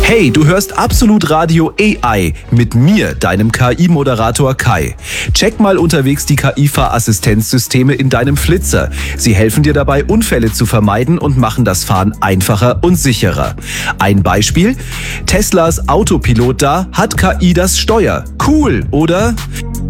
Hey, du hörst Absolut Radio AI mit mir, deinem KI-Moderator Kai. Check mal unterwegs die KI-Fahrassistenzsysteme in deinem Flitzer. Sie helfen dir dabei, Unfälle zu vermeiden und machen das Fahren einfacher und sicherer. Ein Beispiel: Teslas Autopilot da hat KI das Steuer. Cool, oder?